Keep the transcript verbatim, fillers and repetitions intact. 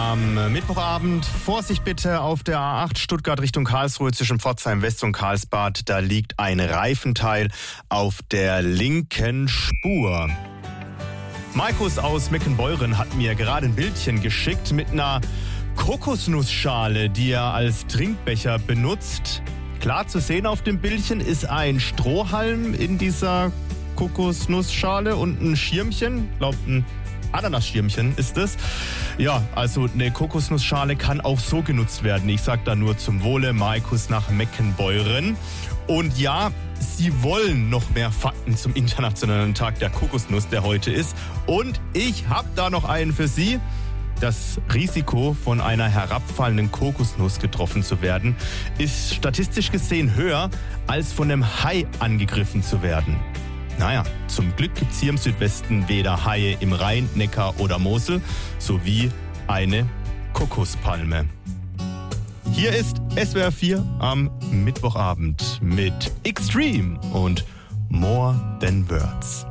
am Mittwochabend. Vorsicht bitte auf der A acht Stuttgart Richtung Karlsruhe zwischen Pforzheim West und Karlsbad. Da liegt ein Reifenteil auf der linken Spur. Markus aus Meckenbeuren hat mir gerade ein Bildchen geschickt mit einer Kokosnussschale, die er als Trinkbecher benutzt. Klar zu sehen auf dem Bildchen ist ein Strohhalm in dieser Kokosnussschale und ein Schirmchen, glaubt ein Ananasschirmchen ist es. Ja, also eine Kokosnussschale kann auch so genutzt werden. Ich sag da nur zum Wohle, Markus nach Meckenbeuren. Und ja, Sie wollen noch mehr Fakten zum Internationalen Tag der Kokosnuss, der heute ist. Und ich habe da noch einen für Sie. Das Risiko, von einer herabfallenden Kokosnuss getroffen zu werden, ist statistisch gesehen höher, als von einem Hai angegriffen zu werden. Naja, zum Glück gibt es hier im Südwesten weder Haie im Rhein, Neckar oder Mosel, sowie eine Kokospalme. Hier ist S W R vier am Mittwochabend mit Extreme und More Than Words.